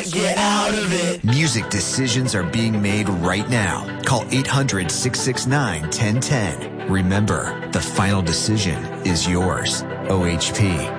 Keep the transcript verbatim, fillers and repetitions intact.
can't get out of it. Music decisions are being made right now. Call eight hundred, six six nine, one oh one oh. Remember, the final decision is yours. O H P.